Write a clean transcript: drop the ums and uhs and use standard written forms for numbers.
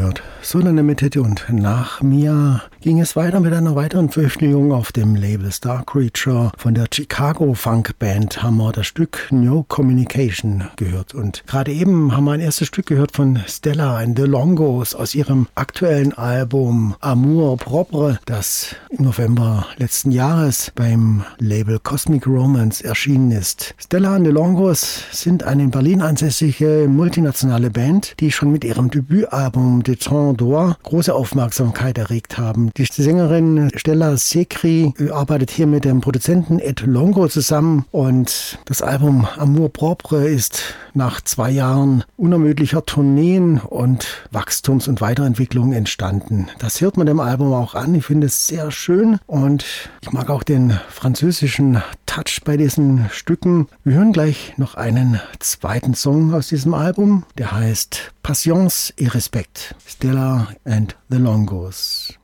gehört Soul Unlimited und nach mir ging es weiter mit einer weiteren Veröffentlichung auf dem Label Star Creature. Von der Chicago Funk Band haben wir das Stück No Communication gehört. Und gerade eben haben wir ein erstes Stück gehört von Stella and the Longos aus ihrem aktuellen Album Amour Propre, das im November letzten Jahres beim Label Cosmic Romance erschienen ist. Stella and the Longos sind eine in Berlin ansässige multinationale Band, die schon mit ihrem Debütalbum De Temps d'Or große Aufmerksamkeit erregt haben. Die Sängerin Stella Sekri arbeitet hier mit dem Produzenten Ed Longo zusammen und das Album Amour Propre ist nach 2 Jahren unermüdlicher Tourneen und Wachstums- und Weiterentwicklung entstanden. Das hört man dem Album auch an. Ich finde es sehr schön und ich mag auch den französischen Touch bei diesen Stücken. Wir hören gleich noch einen zweiten Song aus diesem Album, der heißt Patience et Respect. Stella and the Longos.